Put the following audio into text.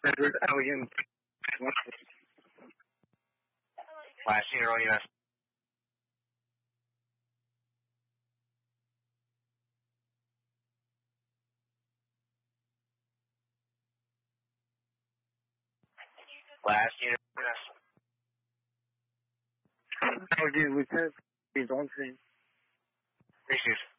Edward Allian. Last year, yes. Last year, yes. Allian, Lieutenant. He's on scene. Receive.